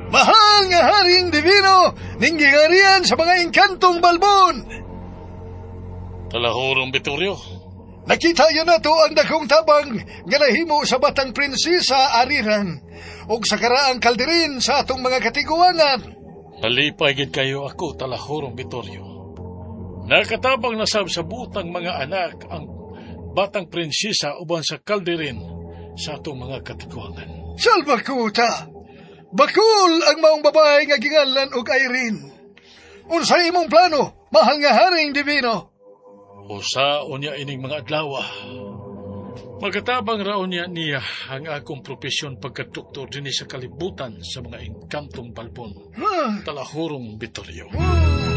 Mahal nga Haring Divino, ninggingarian sa mga engkantong balbon. Talahurong Vittorio. Nakita yun na to ang dakong tabang nga nahimo sa batang prinsesa Ariran o sa karaang kalderin sa atong mga katiguangan. Halipay gid kayo ako, Talahurong Vittorio. Nakatabang na sa butang mga anak ang batang prinsesa uban sa kalderin sa atong mga katiguangan. Salva kuta! Bakul ang maong babae nga gingalan og Irene. Unsay imong plano, mahal nga Haring Divino? Usaon niya ining mga adlaw. Magatabang raon niya ang akong propesyon pagkadoktor din sa kalibutan sa mga engkantong balbon. Talahurong Vittorio.